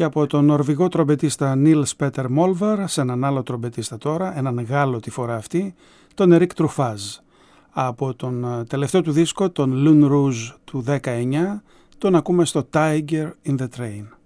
Και από τον Νορβηγό τρομπετίστα Νίλς Πέτερ Μόλβαρ σε έναν άλλο τρομπετίστα τώρα, έναν Γάλλο τη φορά αυτή, τον Ερίκ Τρουφάζ. Από τον τελευταίο του δίσκο, τον Lune Rouge του 19, τον ακούμε στο Tiger in the Train.